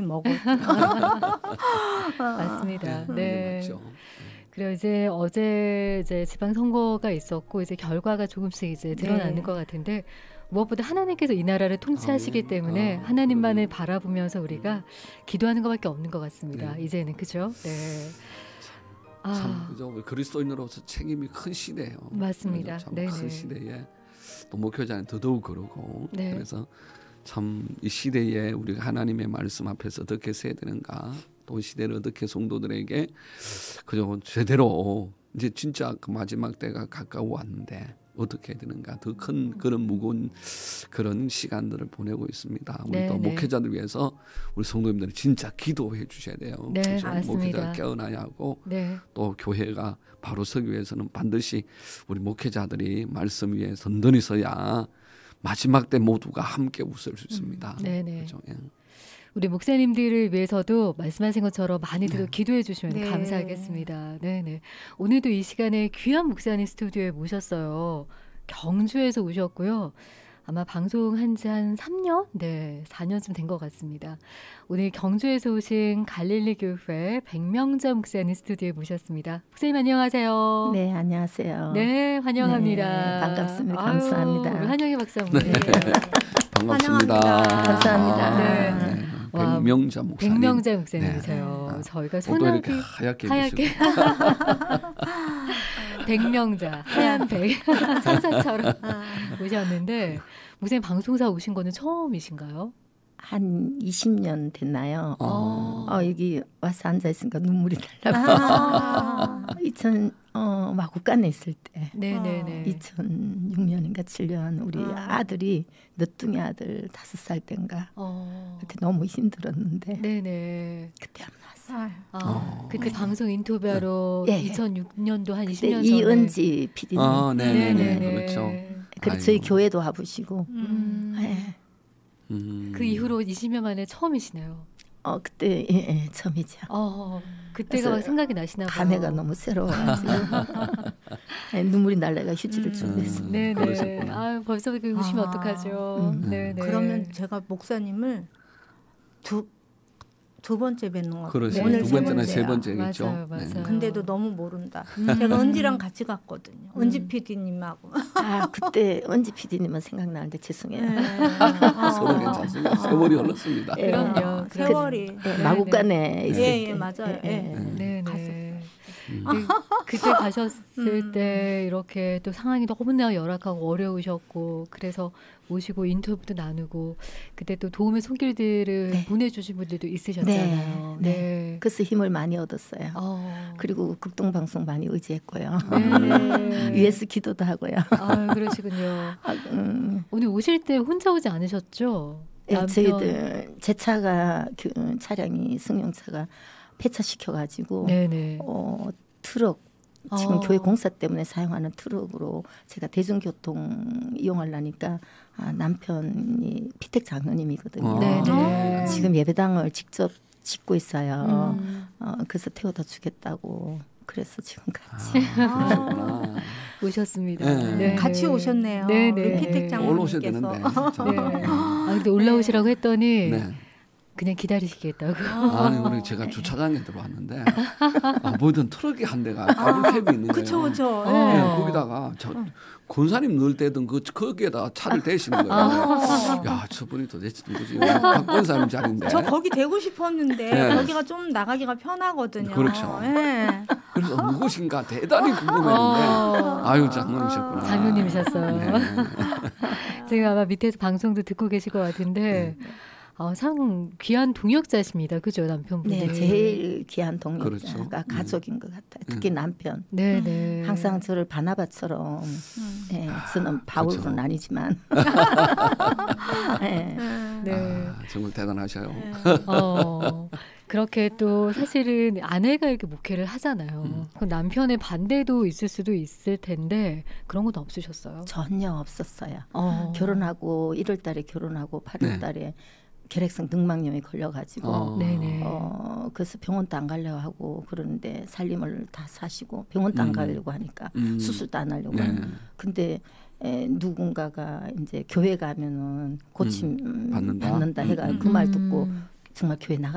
먹어. 맞습니다. 네. 맞죠. 그리고 이제 어제 이제 지방선거가 있었고 이제 결과가 조금씩 이제 드러나는 네. 것 같은데 무엇보다 하나님께서 이 나라를 통치하시기 때문에 하나님만을 바라보면서 우리가 기도하는 것밖에 없는 것 같습니다. 네. 이제는 그죠? 네. 참 그죠. 그리스도인으로서 책임이 큰 시대예요. 맞습니다. 참 큰 시대에 또 목회자는 더더욱 그러고 네. 그래서 참 이 시대에 우리가 하나님의 말씀 앞에서 어떻게 서야 되는가 또 시대를 어떻게 성도들에게 그죠 제대로 이제 진짜 그 마지막 때가 가까워 왔는데 어떻게 해야 되는가 더 큰 그런 무거운 그런 시간들을 보내고 있습니다. 우리 또 목회자들 위해서 우리 성도님들은 진짜 기도해 주셔야 돼요. 네, 그렇죠? 맞습니다. 목회자가 깨어나야 하고 또 교회가 바로 서기 위해서는 반드시 우리 목회자들이 말씀 위에 든든히 서야 마지막 때 모두가 함께 웃을 수 있습니다. 그렇죠? 예. 우리 목사님들을 위해서도 말씀하신 것처럼 많이들 기도해 주시면 네. 감사하겠습니다. 네네. 오늘도 이 시간에 귀한 목사님 스튜디오에 모셨어요. 경주에서 오셨고요. 아마 방송한 지 한 3년? 네, 4년쯤 된 것 같습니다. 오늘 경주에서 오신 갈릴리 교회 백명자 목사님 스튜디오에 모셨습니다. 목사님 안녕하세요. 네, 안녕하세요. 네, 환영합니다. 네, 반갑습니다. 아유, 감사합니다. 우리 환영의 박수 한번 드릴게요. 반갑습니다. 감사합니다. 네. 백명자 목사님. 백명자 목사님이세요. 네. 저희가 옷도 이렇게 소나기 하얗게 백명자 하얀 백 천사처럼 오셨는데 목사님 방송사 오신 거는 처음이신가요? 한 20년 됐나요? 여기 와서 앉아 있으니까 눈물이 날라고. 2000 마구간에 있을 때. 네네네. 2006년인가 7년 우리 아들이 늦둥이 아들 5살 때인가. 그때 너무 힘들었는데. 네네. 그때 안 나왔어요. 그때 방송 인터뷰하러 2006년도 한 20년 전에 이은지 PD님. 네네네. 그렇죠. 그리고 저희 교회도 와보시고. 네. 그 이후로 20년 만에 처음이시네요. 그때 처음이죠. 그때가 막 생각이 나시나 봐요. 감회가 너무 새로워가지고 눈물이 날래가 휴지를 준비했습니다. 네네. 벌써 우시면 어떡하죠. 네네. 그러면 제가 목사님을 두 번째 뵙는 것 같아요. 그렇죠. 오늘 두 번째나 세 번째겠죠. 맞아요. 네. 근데도 너무 모른다. 제가 은지랑 같이 갔거든요. 은지 PD님하고. 그때 은지 PD님은 생각나는데 죄송해요. 서로 괜찮습니다. 세월이 흘렀습니다. 그럼요. 세월이. 마구간에 있을 때. 맞아요. 네네. 그때 가셨을 때 이렇게 또 상황이 너무나 열악하고 어려우셨고 그래서 모시고 인터뷰도 나누고 그때 또 도움의 손길들을 보내주신 분들도 있으셨잖아요. 네. 그래서 힘을 많이 얻었어요. 그리고 극동방송 많이 의지했고요. 위에서 기도도 하고요. 그러시군요. 오늘 오실 때 혼자 오지 않으셨죠? 저희들 제 차가 차량이 승용차가 폐차시켜가지고 트럭 지금 교회 공사 때문에 사용하는 트럭으로 제가 대중교통 이용하려니까 남편이 피택 장로님이거든요. 지금 예배당을 직접 짓고 있어요. 그래서 태워다 주겠다고 그래서 지금 같이 오셨습니다. 네. 같이 오셨네요. 우리 피택 장로님께서. 올라오셔야 되는데. 근데 올라오시라고 했더니 그냥 기다리시겠다고. 아니 제가 주차장에 들어왔는데 보이던 트럭이 한 대가 더블캡이 있는 거예요. 그렇죠. 거기다가 권사님 넣을 때든 거기에다 차를 대시는 거예요. 야, 저분이 도대체 누구지? 박권사님 자리인데. 저 거기 대고 싶었는데 거기가 좀 나가기가 편하거든요. 그렇죠. 그래서 누구신가 대단히 궁금했는데 장로님이셨구나. 장로님이셨어요. 제가 아마 밑에서 방송도 듣고 계실 것 같은데 참 귀한 동역자십니다. 그죠, 남편분이? 네, 제일 귀한 동역자가 그렇죠. 가족인 것 같아요. 특히 남편. 네네. 항상 저를 바나바처럼 저는 바울은 그렇죠. 아니지만 정말 대단하셔요. 그렇게 또 사실은 아내가 이렇게 목회를 하잖아요. 그 남편의 반대도 있을 수도 있을 텐데 그런 건 없으셨어요? 전혀 없었어요. 결혼하고 1월 달에 결혼하고 8월 달에 결핵성 늑막염이 걸려가지고 그래서 병원도 안 가려고 하고 그러는데 살림을 다 사시고 병원도 안 가려고 하니까 수술도 안 하려고 근데 누군가가 이제 교회 가면은 고침 받는다 해가 그 말 듣고 정말 교회 나가